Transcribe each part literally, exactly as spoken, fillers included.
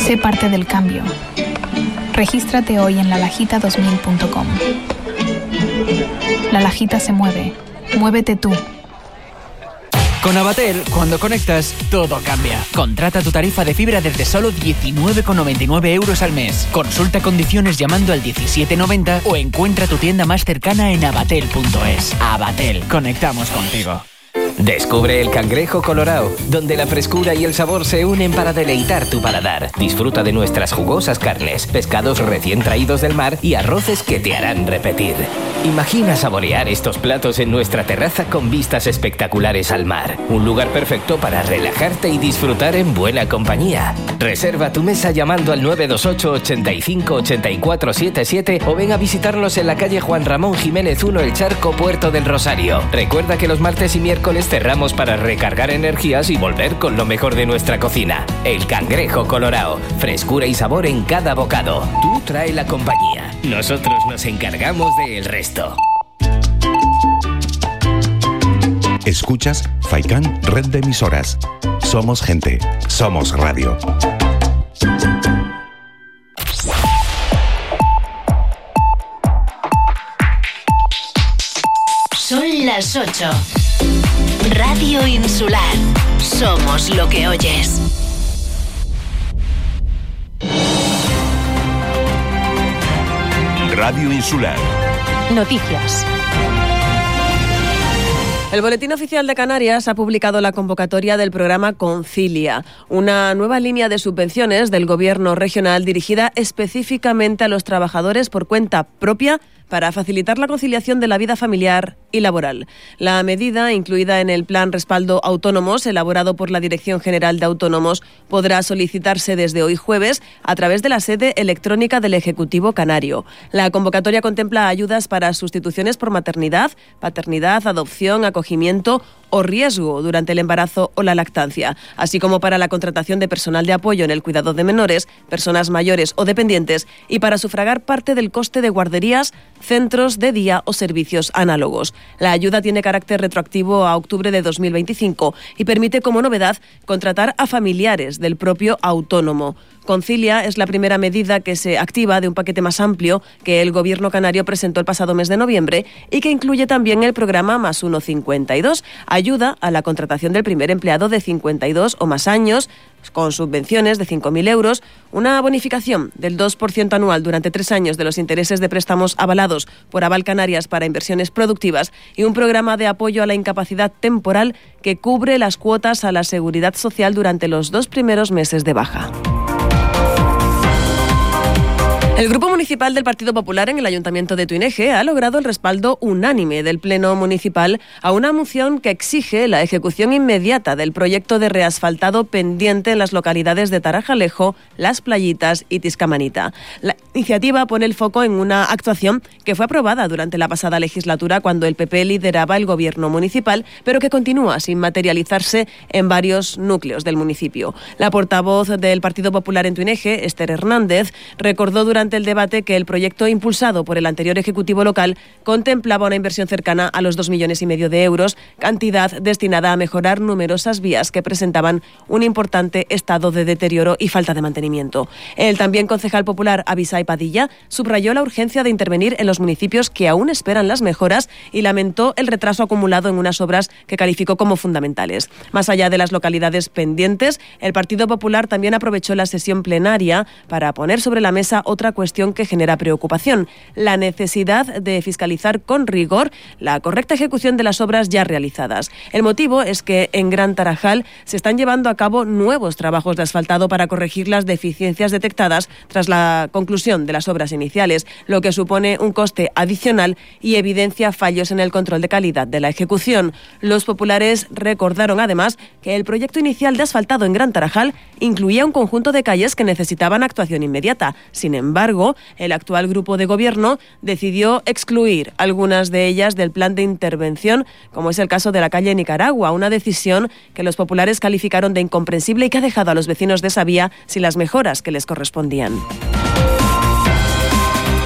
Sé parte del cambio. Regístrate hoy en la lajita dos mil punto com. La Lajita se mueve. Muévete tú. Con Avatel, cuando conectas, todo cambia. Contrata tu tarifa de fibra desde solo diecinueve con noventa y nueve euros al mes. Consulta condiciones llamando al diecisiete noventa o encuentra tu tienda más cercana en avatel punto es. Avatel, conectamos contigo. Descubre el Cangrejo Colorao, donde la frescura y el sabor se unen para deleitar tu paladar. Disfruta de nuestras jugosas carnes, pescados recién traídos del mar y arroces que te harán repetir. Imagina saborear estos platos en nuestra terraza con vistas espectaculares al mar. Un lugar perfecto para relajarte y disfrutar en buena compañía. Reserva tu mesa llamando al nueve dos ocho, ochenta y cinco, ochenta y cuatro setenta y siete o ven a visitarnos en la calle Juan Ramón Jiménez uno, El Charco, Puerto del Rosario. Recuerda que los martes y miércoles cerramos para recargar energías y volver con lo mejor de nuestra cocina. El Cangrejo Colorao. Frescura y sabor en cada bocado. Tú trae la compañía. Nosotros nos encargamos del resto. Escuchas Faikan Red de Emisoras. Somos gente. Somos radio. Son las ocho. Radio Insular. Somos lo que oyes. Radio Insular. Noticias. El Boletín Oficial de Canarias ha publicado la convocatoria del programa Concilia, una nueva línea de subvenciones del Gobierno regional dirigida específicamente a los trabajadores por cuenta propia para facilitar la conciliación de la vida familiar y laboral. La medida, incluida en el Plan Respaldo Autónomos, elaborado por la Dirección General de Autónomos, podrá solicitarse desde hoy jueves a través de la sede electrónica del Ejecutivo Canario. La convocatoria contempla ayudas para sustituciones por maternidad, paternidad, adopción, acogimiento o riesgo durante el embarazo o la lactancia, así como para la contratación de personal de apoyo en el cuidado de menores, personas mayores o dependientes y para sufragar parte del coste de guarderías, centros de día o servicios análogos. La ayuda tiene carácter retroactivo a octubre de dos mil veinticinco y permite, como novedad, contratar a familiares del propio autónomo. Concilia es la primera medida que se activa de un paquete más amplio que el Gobierno canario presentó el pasado mes de noviembre y que incluye también el programa Más uno cincuenta y dos, ayuda a la contratación del primer empleado de cincuenta y dos o más años, con subvenciones de cinco mil euros, una bonificación del dos por ciento anual durante tres años de los intereses de préstamos avalados por Aval Canarias para inversiones productivas y un programa de apoyo a la incapacidad temporal que cubre las cuotas a la seguridad social durante los dos primeros meses de baja. El Grupo Municipal del Partido Popular en el Ayuntamiento de Tuineje ha logrado el respaldo unánime del Pleno Municipal a una moción que exige la ejecución inmediata del proyecto de reasfaltado pendiente en las localidades de Tarajalejo, Las Playitas y Tiscamanita. La iniciativa pone el foco en una actuación que fue aprobada durante la pasada legislatura cuando el P P lideraba el gobierno municipal, pero que continúa sin materializarse en varios núcleos del municipio. La portavoz del Partido Popular en Tuineje, Esther Hernández, recordó durante el debate que el proyecto impulsado por el anterior Ejecutivo local contemplaba una inversión cercana a los dos millones y medio de euros, cantidad destinada a mejorar numerosas vías que presentaban un importante estado de deterioro y falta de mantenimiento. El también concejal popular Abisai Padilla subrayó la urgencia de intervenir en los municipios que aún esperan las mejoras y lamentó el retraso acumulado en unas obras que calificó como fundamentales. Más allá de las localidades pendientes, el Partido Popular también aprovechó la sesión plenaria para poner sobre la mesa otra cuestión que genera preocupación: la necesidad de fiscalizar con rigor la correcta ejecución de las obras ya realizadas. El motivo es que en Gran Tarajal se están llevando a cabo nuevos trabajos de asfaltado para corregir las deficiencias detectadas tras la conclusión de las obras iniciales, lo que supone un coste adicional y evidencia fallos en el control de calidad de la ejecución. Los populares recordaron además que el proyecto inicial de asfaltado en Gran Tarajal incluía un conjunto de calles que necesitaban actuación inmediata. Sin embargo, el actual grupo de gobierno decidió excluir algunas de ellas del plan de intervención, como es el caso de la calle Nicaragua, una decisión que los populares calificaron de incomprensible y que ha dejado a los vecinos de esa vía sin las mejoras que les correspondían.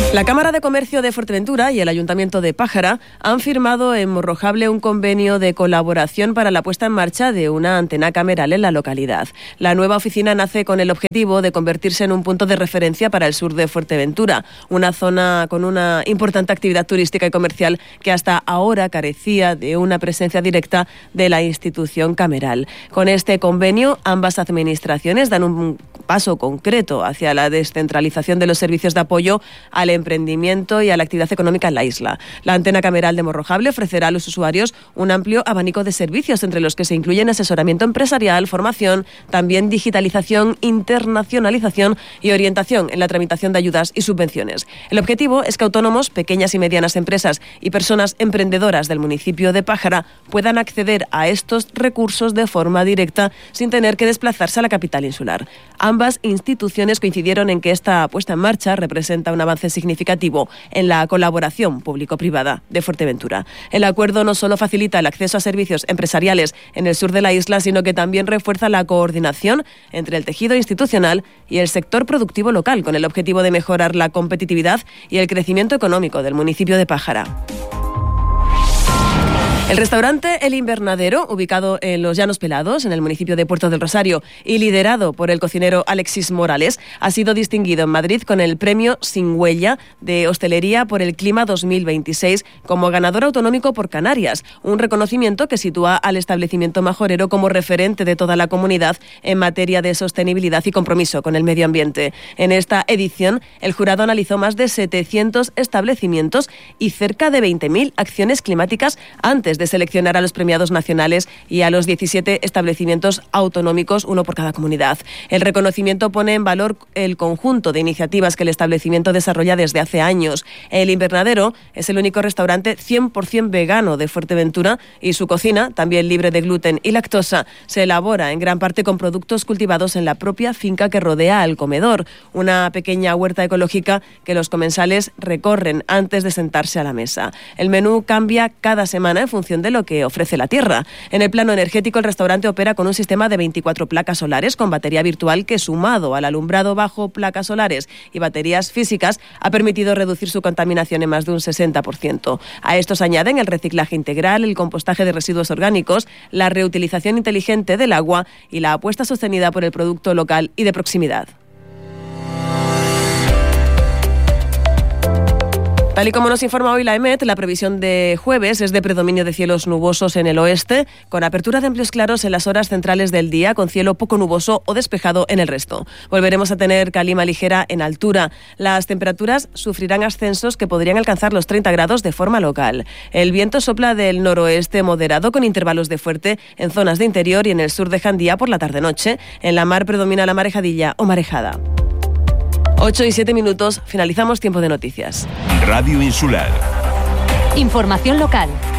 La Cámara de Comercio de Fuerteventura y el Ayuntamiento de Pájara han firmado en Morrojable un convenio de colaboración para la puesta en marcha de una antena cameral en la localidad. La nueva oficina nace con el objetivo de convertirse en un punto de referencia para el sur de Fuerteventura, una zona con una importante actividad turística y comercial que hasta ahora carecía de una presencia directa de la institución cameral. Con este convenio, ambas administraciones dan un paso concreto hacia la descentralización de los servicios de apoyo al emprendimiento y a la actividad económica en la isla. La antena cameral de Morrojable ofrecerá a los usuarios un amplio abanico de servicios, entre los que se incluyen asesoramiento empresarial, formación, también digitalización, internacionalización y orientación en la tramitación de ayudas y subvenciones. El objetivo es que autónomos, pequeñas y medianas empresas y personas emprendedoras del municipio de Pájara puedan acceder a estos recursos de forma directa sin tener que desplazarse a la capital insular. Ambas instituciones coincidieron en que esta puesta en marcha representa un avance significativo en la colaboración público-privada de Fuerteventura. El acuerdo no solo facilita el acceso a servicios empresariales en el sur de la isla, sino que también refuerza la coordinación entre el tejido institucional y el sector productivo local, con el objetivo de mejorar la competitividad y el crecimiento económico del municipio de Pájara. El restaurante El Invernadero, ubicado en Los Llanos Pelados, en el municipio de Puerto del Rosario, y liderado por el cocinero Alexis Morales, ha sido distinguido en Madrid con el premio Sin Huella de Hostelería por el Clima dos mil veintiséis como ganador autonómico por Canarias, un reconocimiento que sitúa al establecimiento majorero como referente de toda la comunidad en materia de sostenibilidad y compromiso con el medio ambiente. En esta edición, el jurado analizó más de setecientos establecimientos y cerca de veinte mil acciones climáticas antes de seleccionar a los premiados nacionales y a los diecisiete establecimientos autonómicos, uno por cada comunidad. El reconocimiento pone en valor el conjunto de iniciativas que el establecimiento desarrolla desde hace años. El Invernadero es el único restaurante cien por ciento vegano de Fuerteventura y su cocina, también libre de gluten y lactosa, se elabora en gran parte con productos cultivados en la propia finca que rodea al comedor, una pequeña huerta ecológica que los comensales recorren antes de sentarse a la mesa. El menú cambia cada semana en función de lo que ofrece la tierra. En el plano energético, el restaurante opera con un sistema de veinticuatro placas solares con batería virtual que, sumado al alumbrado bajo placas solares y baterías físicas, ha permitido reducir su contaminación en más de un sesenta por ciento. A estos añaden el reciclaje integral, el compostaje de residuos orgánicos, la reutilización inteligente del agua y la apuesta sostenida por el producto local y de proximidad. Tal y como nos informa hoy la E M E T, la previsión de jueves es de predominio de cielos nubosos en el oeste, con apertura de amplios claros en las horas centrales del día, con cielo poco nuboso o despejado en el resto. Volveremos a tener calima ligera en altura. Las temperaturas sufrirán ascensos que podrían alcanzar los treinta grados de forma local. El viento sopla del noroeste moderado con intervalos de fuerte en zonas de interior y en el sur de Jandía por la tarde-noche. En la mar predomina la marejadilla o marejada. ocho y siete minutos, finalizamos tiempo de noticias. Radio Insular. Información local.